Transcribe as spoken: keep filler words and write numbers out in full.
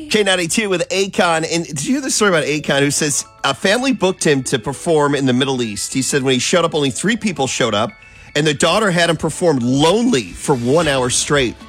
K ninety-two with Akon. And did you hear the story about Akon, who says a family booked him to perform in the Middle East? He said when he showed up, only three people showed up, and the daughter had him perform lonely for one hour straight.